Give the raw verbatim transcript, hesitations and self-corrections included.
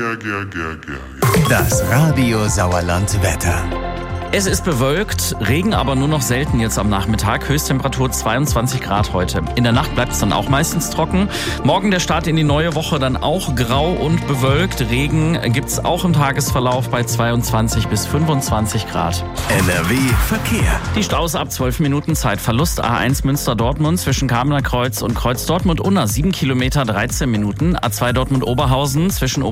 Das Radio Sauerland Wetter. Es ist bewölkt, Regen aber nur noch selten jetzt am Nachmittag. Höchsttemperatur zweiundzwanzig Grad heute. In der Nacht bleibt es dann auch meistens trocken. Morgen der Start in die neue Woche dann auch grau und bewölkt. Regen gibt's auch im Tagesverlauf bei zweiundzwanzig bis fünfundzwanzig Grad. N R W Verkehr. Die Staus ab zwölf Minuten Zeitverlust. A eins Münster-Dortmund zwischen Kamener Kreuz und Kreuz Dortmund-Unna sieben Kilometer dreizehn Minuten. A zwei Dortmund-Oberhausen zwischen